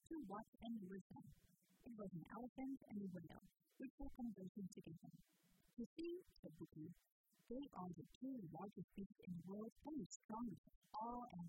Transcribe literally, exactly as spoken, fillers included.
to watch and listen. It was an elephant and a whale, which were conversing together. You see, said Buki, they are the two largest beasts in the world and the strongest of all animals.